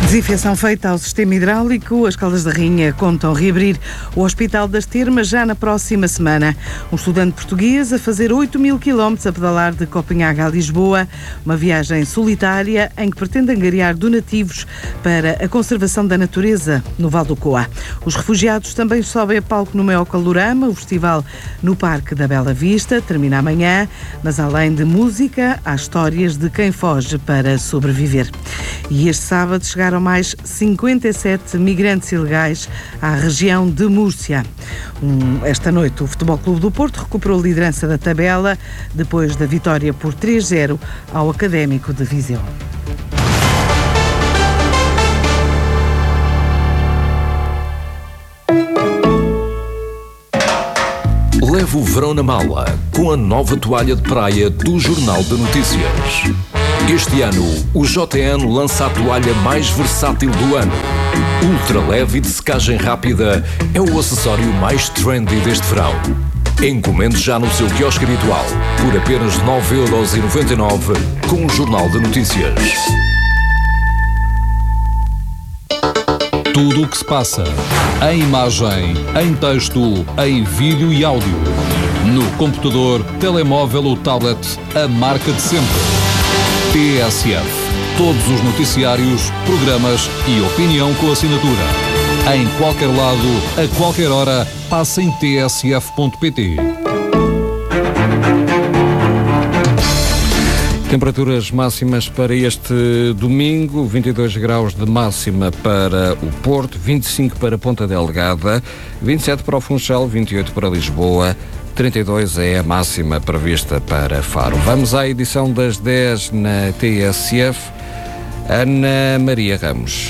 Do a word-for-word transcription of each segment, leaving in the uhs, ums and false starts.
Desinfecção feita ao sistema hidráulico, as Caldas da Rainha contam reabrir o Hospital das Termas já na próxima semana. Um estudante português a fazer oito mil quilómetros a pedalar de Copenhague a Lisboa, uma viagem solitária em que pretende angariar donativos para a conservação da natureza no Val do Coa. Os refugiados também sobem a palco no maior calorama, o festival no Parque da Bela Vista, termina amanhã, mas além de música, há histórias de quem foge para sobreviver. E este sábado chegaram mais cinquenta e sete migrantes ilegais à região de Múrcia. Um, esta noite, o Futebol Clube do Porto recuperou a liderança da tabela depois da vitória por três a zero ao Académico de Viseu. Leve o verão na mala com a nova toalha de praia do Jornal de Notícias. Este ano, o J N lança a toalha mais versátil do ano. Ultra leve e de secagem rápida é o acessório mais trendy deste verão. Encomende já no seu quiosque habitual por apenas nove euros e noventa e nove com o Jornal de Notícias. Tudo o que se passa, em imagem, em texto, em vídeo e áudio. No computador, telemóvel ou tablet, a marca de sempre. T S F. Todos os noticiários, programas e opinião com assinatura. Em qualquer lado, a qualquer hora, passa em t s f ponto p t. Temperaturas máximas para este domingo, vinte e dois graus de máxima para o Porto, vinte e cinco para Ponta Delgada, vinte e sete para o Funchal, vinte e oito para Lisboa, trinta e dois é a máxima prevista para Faro. Vamos à edição das dez na T S F. Ana Maria Ramos.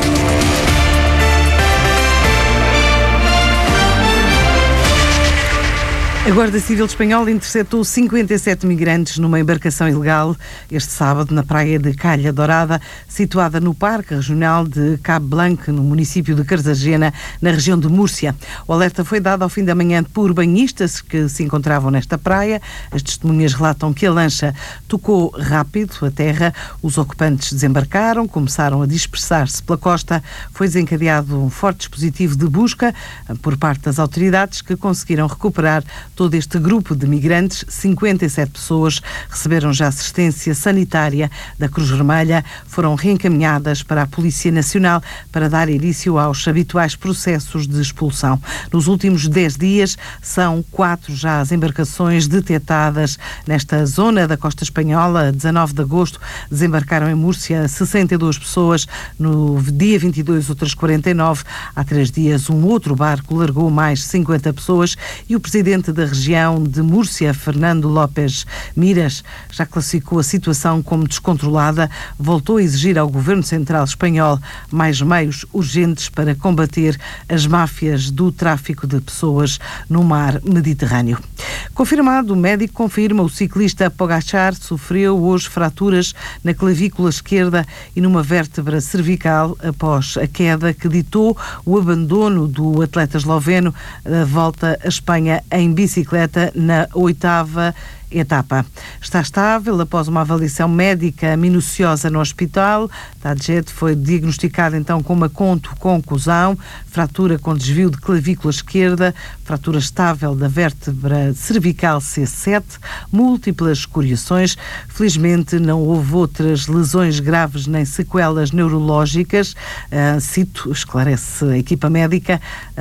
A Guarda Civil Espanhola interceptou cinquenta e sete migrantes numa embarcação ilegal este sábado na praia de Calha Dourada, situada no Parque Regional de Cabo Blanco, no município de Cartagena, na região de Múrcia. O alerta foi dado ao fim da manhã por banhistas que se encontravam nesta praia. As testemunhas relatam que a lancha tocou rápido a terra, os ocupantes desembarcaram, começaram a dispersar-se pela costa. Foi desencadeado um forte dispositivo de busca por parte das autoridades que conseguiram recuperar todo este grupo de migrantes. Cinquenta e sete pessoas receberam já assistência sanitária da Cruz Vermelha, foram reencaminhadas para a Polícia Nacional para dar início aos habituais processos de expulsão. Nos últimos dez dias, são quatro já as embarcações detetadas nesta zona da costa espanhola. A dezanove de agosto desembarcaram em Múrcia sessenta e duas pessoas, no dia vinte e dois outras quarenta e nove. Há três dias um outro barco largou mais cinquenta pessoas e o presidente da região de Múrcia, Fernando López Miras, já classificou a situação como descontrolada, voltou a exigir ao Governo Central espanhol mais meios urgentes para combater as máfias do tráfico de pessoas no mar Mediterrâneo. Confirmado, o médico confirma, o ciclista Pogačar sofreu hoje fraturas na clavícula esquerda e numa vértebra cervical após a queda que ditou o abandono do atleta esloveno da volta à Espanha em bicicleta na oitava etapa. Está estável após uma avaliação médica minuciosa no hospital. Tadjet foi diagnosticado então com uma contusão, fratura com desvio de clavícula esquerda, fratura estável da vértebra cervical C sete, múltiplas escoriações. Felizmente não houve outras lesões graves nem sequelas neurológicas. Uh, cito, esclarece a equipa médica,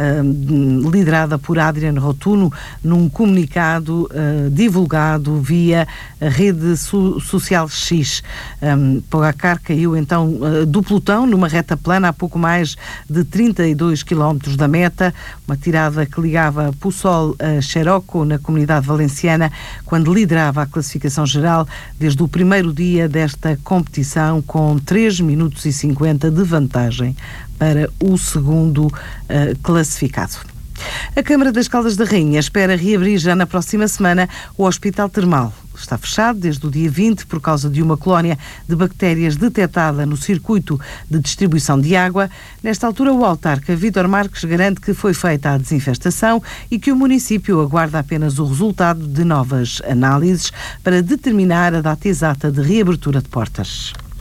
uh, liderada por Adrian Rotuno, num comunicado uh, divulgado via a rede so- social X. Um, Pogačar caiu então uh, do pelotão numa reta plana a pouco mais de trinta e dois quilómetros da meta, uma tirada que ligava Puçol a Xeroco, na Comunidade Valenciana, quando liderava a classificação geral desde o primeiro dia desta competição, com três minutos e cinquenta de vantagem para o segundo uh, classificado. A Câmara das Caldas da Rainha espera reabrir já na próxima semana o Hospital Termal. Está fechado desde o dia vinte por causa de uma colónia de bactérias detectada no circuito de distribuição de água. Nesta altura, o autarca Vítor Marques garante que foi feita a desinfestação e que o município aguarda apenas o resultado de novas análises para determinar a data exata de reabertura de portas.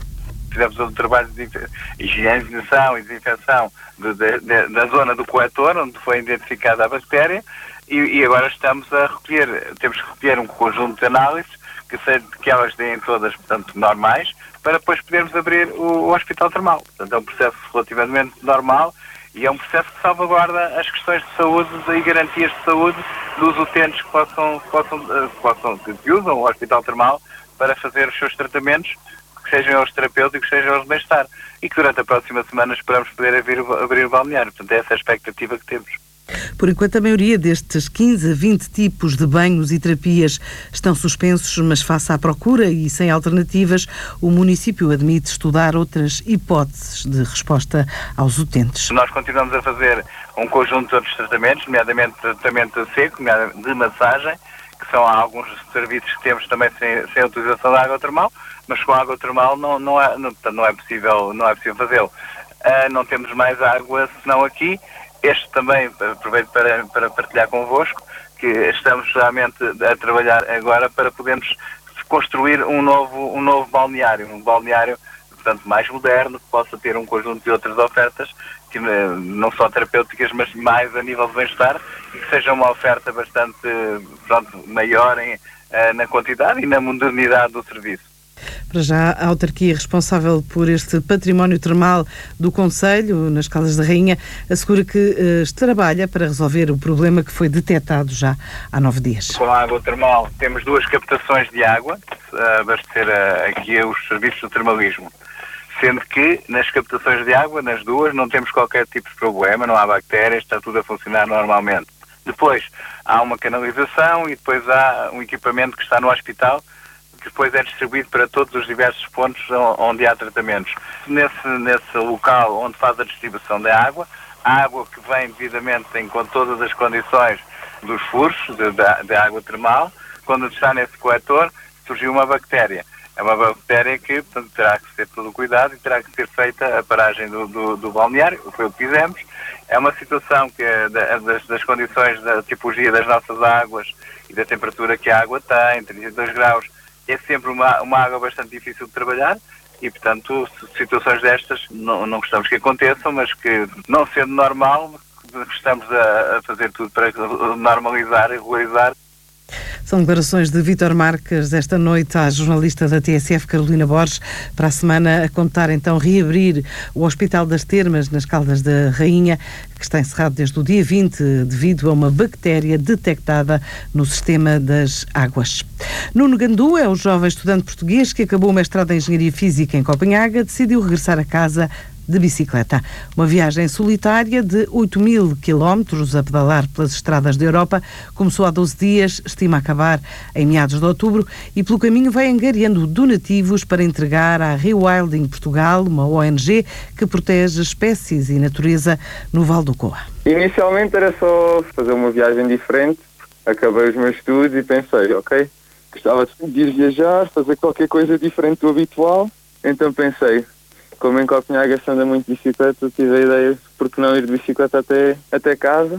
fizemos todo o trabalho de higienização e desinfecção de, de, de, da zona do coletor, onde foi identificada a bactéria, e, e agora estamos a recolher, temos que recolher um conjunto de análises, que, seja, que elas deem todas, portanto, normais, para depois podermos abrir o, o Hospital Termal. Portanto, é um processo relativamente normal e é um processo que salvaguarda as questões de saúde e garantias de saúde dos utentes que possam, possam, que, possam, que usam o Hospital Termal para fazer os seus tratamentos, que sejam os terapêuticos, sejam os de bem-estar. E que durante a próxima semana esperamos poder abrir, abrir o balneário. Portanto, é essa a expectativa que temos. Por enquanto, a maioria destes quinze a vinte tipos de banhos e terapias estão suspensos, mas face à procura e sem alternativas, o município admite estudar outras hipóteses de resposta aos utentes. Nós continuamos a fazer um conjunto de outros tratamentos, nomeadamente tratamento seco, de massagem, que são alguns serviços que temos também sem, sem a utilização da água termal, mas com a água termal não, não, é, não, não é possível, não é possível fazê-lo. Uh, não temos mais água senão aqui. Este também, aproveito para, para partilhar convosco, que estamos realmente a trabalhar agora para podermos construir um novo, um novo balneário, um balneário, portanto, mais moderno, que possa ter um conjunto de outras ofertas, que não só terapêuticas, mas mais a nível de bem-estar, e que seja uma oferta bastante, pronto, maior em, na quantidade e na modernidade do serviço. Para já, a autarquia responsável por este património termal do Concelho, nas Caldas da Rainha, assegura que uh, trabalha para resolver o problema que foi detectado já há nove dias. Com a água termal temos duas captações de água a abastecer a, aqui os serviços do termalismo, sendo que nas captações de água, nas duas, não temos qualquer tipo de problema, não há bactérias, está tudo a funcionar normalmente. Depois há uma canalização e depois há um equipamento que está no hospital, que depois é distribuído para todos os diversos pontos onde há tratamentos. Nesse, nesse local onde faz a distribuição da água, a água que vem devidamente em, com todas as condições dos furos da água termal, quando está nesse coletor, surgiu uma bactéria. É uma bactéria que, portanto, terá que ser todo o cuidado e terá que ser feita a paragem do, do, do balneário, foi o que fizemos. É uma situação que, das, das condições da tipologia das nossas águas e da temperatura que a água tem, trinta e dois graus, é sempre uma, uma água bastante difícil de trabalhar e, portanto, situações destas não, não gostamos que aconteçam, mas que, não sendo normal, estamos a, a fazer tudo para normalizar e regularizar. São declarações de Vítor Marques esta noite à jornalista da T S F, Carolina Borges, para a semana a contar então reabrir o Hospital das Termas nas Caldas da Rainha, que está encerrado desde o dia vinte devido a uma bactéria detectada no sistema das águas. Nuno Gandu é o jovem estudante português que acabou o mestrado em Engenharia Física em Copenhaga, decidiu regressar a casa de bicicleta. Uma viagem solitária de oito mil quilómetros a pedalar pelas estradas da Europa. Começou há doze dias, estima acabar em meados de outubro e pelo caminho vai angariando donativos para entregar à Rewilding Portugal, uma O N G que protege espécies e natureza no Vale do Coa. Inicialmente era só fazer uma viagem diferente. Acabei os meus estudos e pensei, ok, gostava de ir viajar, fazer qualquer coisa diferente do habitual. Então pensei, como em Copenhaga se anda muito de bicicleta, tive a ideia, por que não ir de bicicleta até, até casa?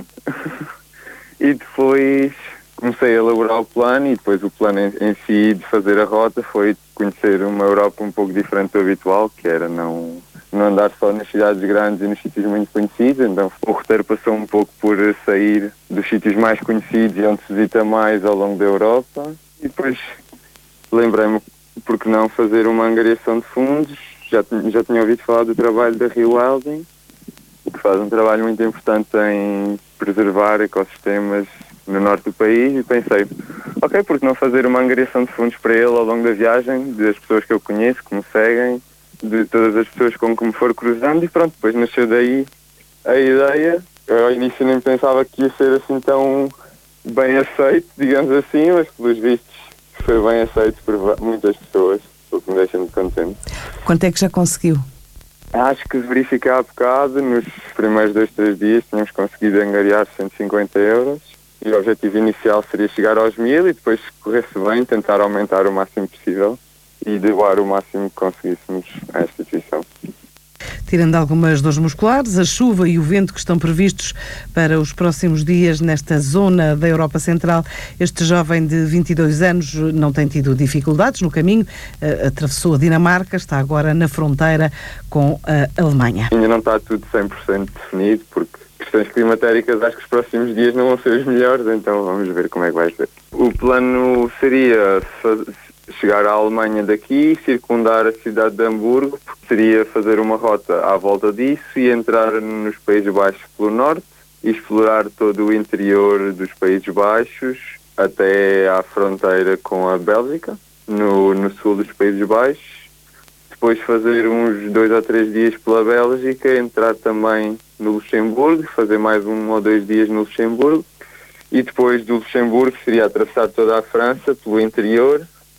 E depois comecei a elaborar o plano e depois o plano em, em si de fazer a rota foi conhecer uma Europa um pouco diferente do habitual, que era não, não andar só nas cidades grandes e nos sítios muito conhecidos. Então o roteiro passou um pouco por sair dos sítios mais conhecidos e onde se visita mais ao longo da Europa. E depois lembrei-me, por que não fazer uma angariação de fundos. Já, já tinha ouvido falar do trabalho da Rewilding, que faz um trabalho muito importante em preservar ecossistemas no norte do país, e pensei, ok, por que não fazer uma angariação de fundos para ele ao longo da viagem, das pessoas que eu conheço, que me seguem, de todas as pessoas com que me for cruzando, e pronto, depois nasceu daí a ideia. Eu ao início nem pensava que ia ser assim tão bem aceito, digamos assim, mas pelos vistos foi bem aceito por muitas pessoas, o que me deixa muito contente. Quanto é que já conseguiu? Acho que verifiquei há bocado, nos primeiros dois, três dias tínhamos conseguido angariar cento e cinquenta euros e o objetivo inicial seria chegar aos mil e depois, se corresse bem, tentar aumentar o máximo possível e doar o máximo que conseguíssemos à instituição. tirando algumas dores musculares, a chuva e o vento que estão previstos para os próximos dias nesta zona da Europa Central. Este jovem de vinte e dois anos não tem tido dificuldades no caminho, atravessou a Dinamarca, está agora na fronteira com a Alemanha. Ainda não está tudo cem por cento definido, porque questões climatéricas acho que os próximos dias não vão ser os melhores, então vamos ver como é que vai ser. O plano seria chegar à Alemanha daqui, circundar a cidade de Hamburgo, seria fazer uma rota à volta disso e entrar nos Países Baixos pelo norte e explorar todo o interior dos Países Baixos até à fronteira com a Bélgica, no, no sul dos Países Baixos. Depois fazer uns dois ou três dias pela Bélgica, entrar também no Luxemburgo, fazer mais um ou dois dias no Luxemburgo e depois do Luxemburgo seria atravessar toda a França pelo interior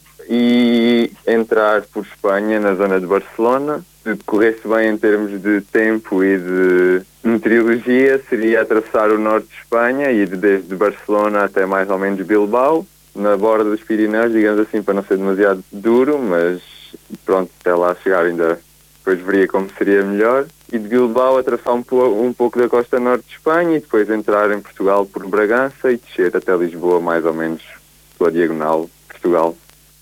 e entrar por Espanha, na zona de Barcelona. Se decorresse bem em termos de tempo e de meteorologia, seria atravessar o norte de Espanha e ir desde Barcelona até mais ou menos Bilbao, na borda dos Pirineus, digamos assim, para não ser demasiado duro, mas pronto, até lá chegar ainda depois veria como seria melhor. E de Bilbao atravessar um, po um pouco da costa norte de Espanha e depois entrar em Portugal por Bragança e descer até Lisboa, mais ou menos pela diagonal Portugal.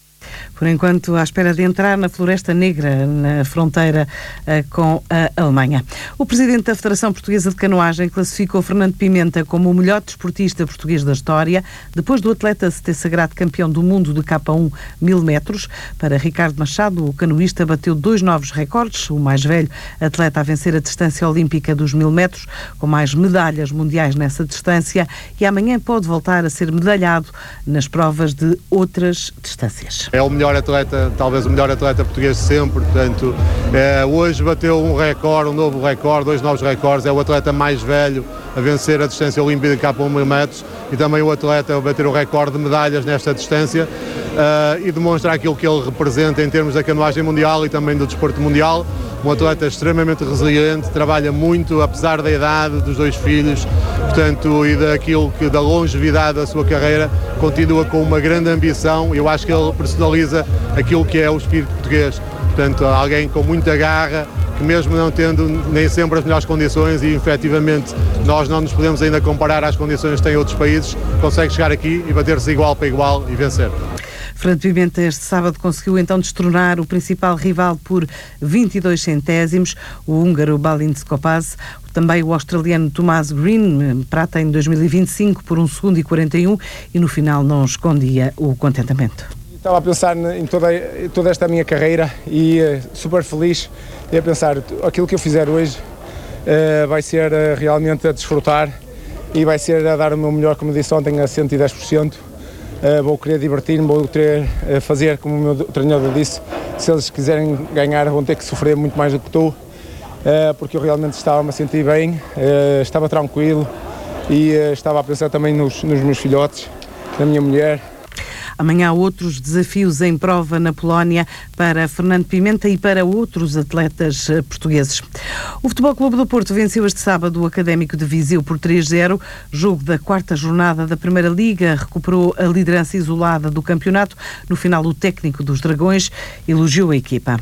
Por enquanto, à espera de entrar na Floresta Negra, na fronteira uh, com a Alemanha. O presidente da Federação Portuguesa de Canoagem classificou Fernando Pimenta como o melhor desportista português da história, depois do atleta se ter sagrado campeão do mundo de K um mil metros. Para Ricardo Machado, o canoísta bateu dois novos recordes, o mais velho atleta a vencer a distância olímpica dos mil metros, com mais medalhas mundiais nessa distância, e amanhã pode voltar a ser medalhado nas provas de outras distâncias. É o melhor atleta, talvez o melhor atleta português de sempre, portanto, é, hoje bateu um recorde, um novo recorde, dois novos recordes, é o atleta mais velho a vencer a distância olímpica de K um mil metros e também o atleta a bater o recorde de medalhas nesta distância uh, e demonstra aquilo que ele representa em termos da canoagem mundial e também do desporto mundial. Um atleta extremamente resiliente, trabalha muito, apesar da idade dos dois filhos, portanto, e daquilo que, da longevidade da sua carreira, continua com uma grande ambição. Eu acho que ele personaliza aquilo que é o espírito português. Portanto, alguém com muita garra, que mesmo não tendo nem sempre as melhores condições, e efetivamente nós não nos podemos ainda comparar às condições que têm outros países, consegue chegar aqui e bater-se igual para igual e vencer. Fernando Pimenta este sábado conseguiu então destronar o principal rival por vinte e dois centésimos, o húngaro Balint Skopaz, também o australiano Thomas Green, prata em dois mil e vinte e cinco por um segundo e quarenta e um, e no final não escondia o contentamento. Estava a pensar em toda, em toda esta minha carreira e uh, super feliz, e a pensar aquilo que eu fizer hoje uh, vai ser uh, realmente a desfrutar e vai ser a dar o meu melhor, como disse ontem, a cento e dez por cento. Uh, vou querer divertir-me, vou querer uh, fazer como o meu treinador disse. Se eles quiserem ganhar vão ter que sofrer muito mais do que estou, uh, porque eu realmente estava-me a sentir bem, uh, estava tranquilo e uh, estava a pensar também nos, nos meus filhotes, na minha mulher. Amanhã há outros desafios em prova na Polónia para Fernando Pimenta e para outros atletas portugueses. O Futebol Clube do Porto venceu este sábado o Académico de Viseu por três a zero. Jogo da quarta jornada da Primeira Liga, recuperou a liderança isolada do campeonato. No final, o técnico dos Dragões elogiou a equipa.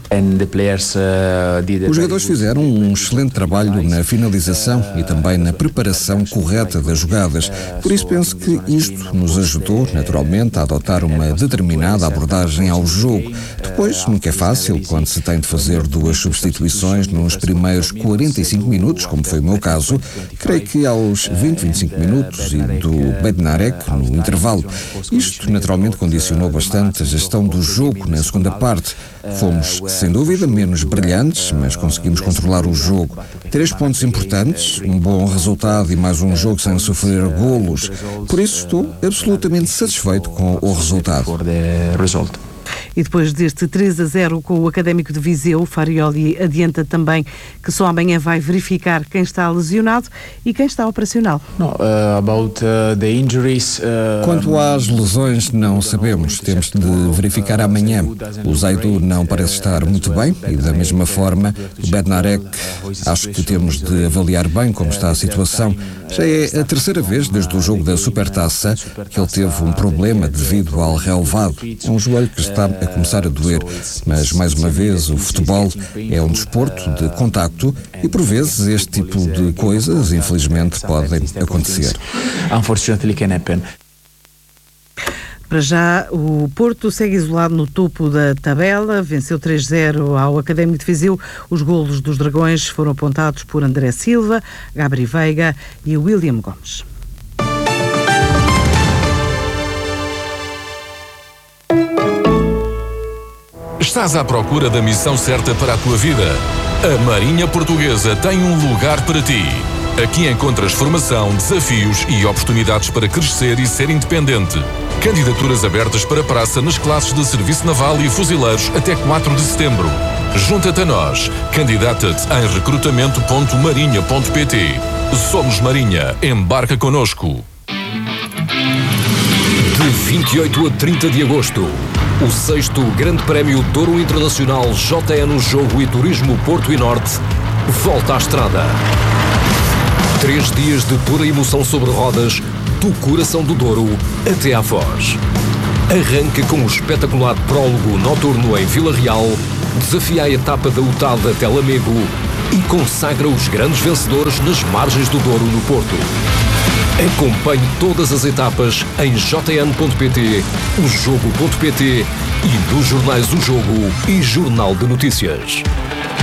Os jogadores fizeram um excelente trabalho na finalização e também na preparação correta das jogadas. Por isso penso que isto nos ajudou, naturalmente, a adotar uma determinada abordagem ao jogo. Depois, nunca é fácil quando se tem de fazer duas substituições nos primeiros quarenta e cinco minutos, como foi o meu caso. Creio que aos vinte, vinte e cinco minutos e do Bednarek no intervalo. Isto naturalmente condicionou bastante a gestão do jogo na segunda parte. Fomos, sem dúvida, menos brilhantes, mas conseguimos controlar o jogo. Três pontos importantes, um bom resultado e mais um jogo sem sofrer golos. Por isso estou absolutamente satisfeito com o resultado. E depois deste três a zero com o Académico de Viseu, o Farioli adianta também que só amanhã vai verificar quem está lesionado e quem está operacional. No, uh, about, uh, the injuries, uh... Quanto às lesões, não sabemos. Temos de verificar amanhã. O Zaidu não parece estar muito bem e, da mesma forma, o Bednarek, acho que temos de avaliar bem como está a situação. Já é a terceira vez desde o jogo da Supertaça que ele teve um problema devido ao relevado. É um joelho que está a começar a doer. Mas, mais uma vez, o futebol é um desporto de contacto e, por vezes, este tipo de coisas, infelizmente, podem acontecer. Unfortunately can happen. Para já, o Porto segue isolado no topo da tabela, venceu três zero ao Académico de Viseu. Os golos dos Dragões foram apontados por André Silva, Gabri Veiga e William Gomes. Estás à procura da missão certa para a tua vida? A Marinha Portuguesa tem um lugar para ti. Aqui encontras formação, desafios e oportunidades para crescer e ser independente. Candidaturas abertas para praça nas classes de Serviço Naval e Fuzileiros até quatro de setembro. Junta-te a nós. Candidata-te em recrutamento ponto marinha ponto pt. Somos Marinha. Embarca connosco. De vinte e oito a trinta de agosto, o sexto Grande Prémio Douro Internacional J N Jogo e Turismo Porto e Norte volta à estrada. Três dias de pura emoção sobre rodas, do coração do Douro até à Foz. Arranca com o espetacular prólogo noturno em Vila Real, desafia a etapa da U T A D até Lamego e consagra os grandes vencedores nas margens do Douro no Porto. Acompanhe todas as etapas em j n ponto p t, o jogo ponto p t e nos jornais O Jogo e Jornal de Notícias.